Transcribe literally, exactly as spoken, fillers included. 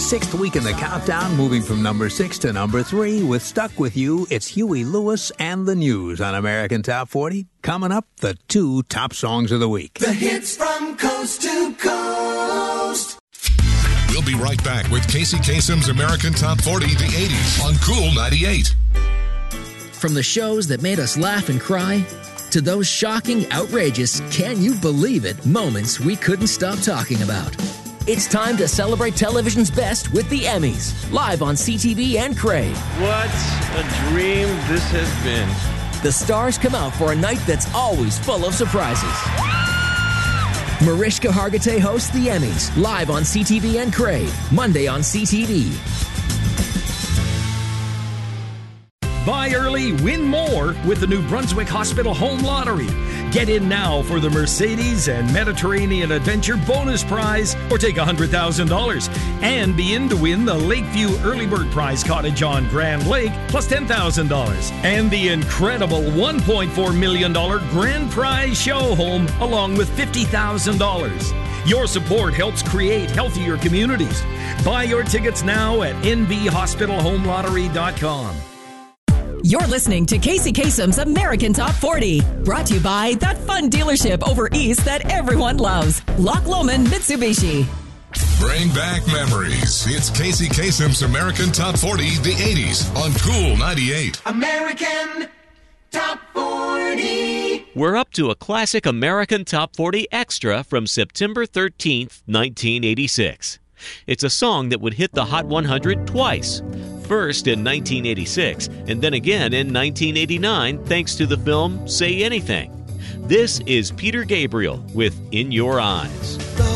sixth week in the countdown, moving from number six to number three. With Stuck With You, it's Huey Lewis and the News on American Top forty. Coming up, the two top songs of the week. The hits from coast to coast. We'll be right back with Casey Kasem's American Top forty, the eighties on Cool ninety-eight. From the shows that made us laugh and cry to those shocking, outrageous, can you believe it moments we couldn't stop talking about. It's time to celebrate television's best with the Emmys, live on C T V and Crave. What a dream this has been. The stars come out for a night that's always full of surprises. Mariska Hargitay hosts the Emmys, live on C T V and Crave, Monday on C T V. Buy early, win more with the New Brunswick Hospital Home Lottery. Get in now for the Mercedes and Mediterranean Adventure bonus prize or take one hundred thousand dollars and be in to win the Lakeview Early Bird Prize cottage on Grand Lake plus ten thousand dollars and the incredible one point four million dollars Grand Prize show home along with fifty thousand dollars. Your support helps create healthier communities. Buy your tickets now at n b hospital home lottery dot com. You're listening to Casey Kasem's American Top forty, brought to you by that fun dealership over east that everyone loves, Loch Lomond Mitsubishi. Bring back memories. It's Casey Kasem's American Top forty, the eighties on Cool ninety-eight. American Top forty. We're up to a classic American Top forty Extra from September thirteenth, nineteen eighty-six. It's a song that would hit the Hot one hundred twice. First in nineteen eighty-six, and then again in nineteen eighty-nine, thanks to the film Say Anything. This is Peter Gabriel with In Your Eyes.